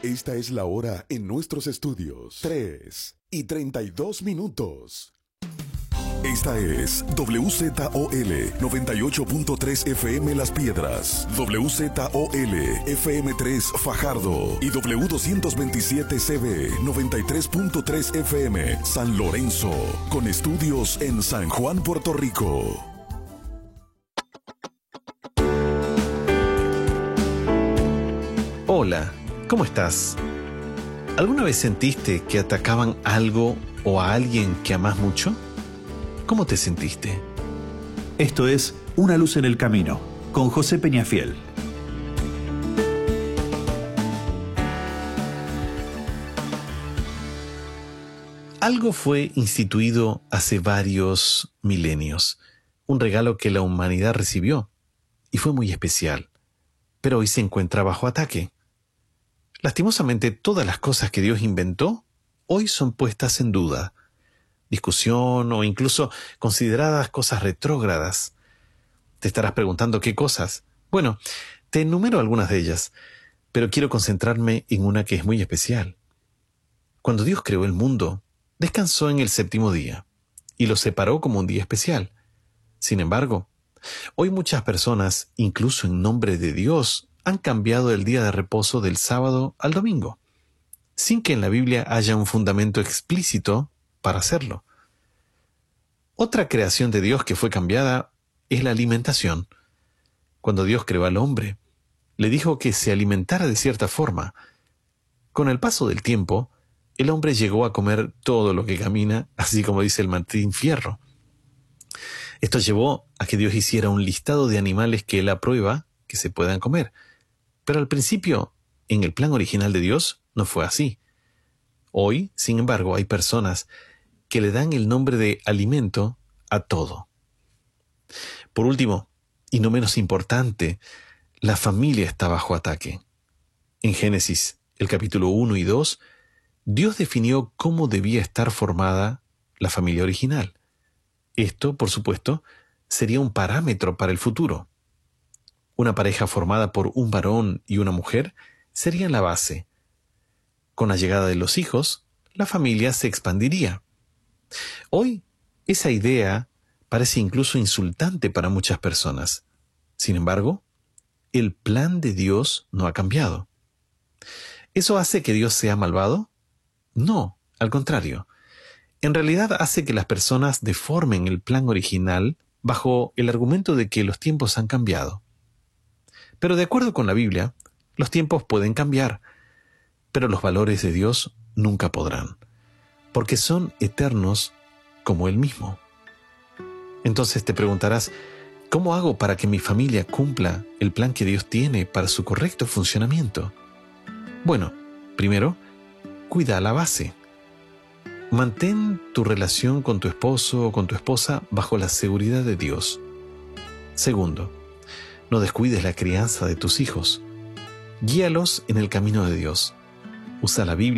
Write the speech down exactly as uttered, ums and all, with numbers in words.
Esta es la hora en nuestros estudios. tres y treinta y dos minutos. Esta es W Z O L noventa y ocho punto tres F M Las Piedras, W Z O L F M tres Fajardo y W doscientos veintisiete C B noventa y tres punto tres F M San Lorenzo, con estudios en San Juan, Puerto Rico. Hola, ¿cómo estás? ¿Alguna vez sentiste que atacaban algo o a alguien que amás mucho? ¿Cómo te sentiste? Esto es Una luz en el camino, con José Peñafiel. Algo fue instituido hace varios milenios, un regalo que la humanidad recibió, y fue muy especial, pero hoy se encuentra bajo ataque. Lastimosamente, todas las cosas que Dios inventó hoy son puestas en duda, discusión o incluso consideradas cosas retrógradas. Te estarás preguntando qué cosas. Bueno, te enumero algunas de ellas, pero quiero concentrarme en una que es muy especial. Cuando Dios creó el mundo, descansó en el séptimo día y lo separó como un día especial. Sin embargo, hoy muchas personas, incluso en nombre de Dios, han cambiado el día de reposo del sábado al domingo, sin que en la Biblia haya un fundamento explícito para hacerlo. Otra creación de Dios que fue cambiada es la alimentación. Cuando Dios creó al hombre, le dijo que se alimentara de cierta forma. Con el paso del tiempo, el hombre llegó a comer todo lo que camina, así como dice el Martín Fierro. Esto llevó a que Dios hiciera un listado de animales que él aprueba que se puedan comer. Pero al principio, en el plan original de Dios, no fue así. Hoy, sin embargo, hay personas que le dan el nombre de alimento a todo. Por último, y no menos importante, la familia está bajo ataque. En Génesis, el capítulo uno y dos, Dios definió cómo debía estar formada la familia original. Esto, por supuesto, sería un parámetro para el futuro. Una pareja formada por un varón y una mujer sería la base. Con la llegada de los hijos, la familia se expandiría. Hoy, esa idea parece incluso insultante para muchas personas. Sin embargo, el plan de Dios no ha cambiado. ¿Eso hace que Dios sea malvado? No, al contrario. En realidad hace que las personas deformen el plan original bajo el argumento de que los tiempos han cambiado. Pero de acuerdo con la Biblia, los tiempos pueden cambiar, pero los valores de Dios nunca podrán, porque son eternos como Él mismo. Entonces te preguntarás, ¿cómo hago para que mi familia cumpla el plan que Dios tiene para su correcto funcionamiento? Bueno, primero, cuida la base. Mantén tu relación con tu esposo o con tu esposa bajo la seguridad de Dios. Segundo, no descuides la crianza de tus hijos. Guíalos en el camino de Dios. Usa la Biblia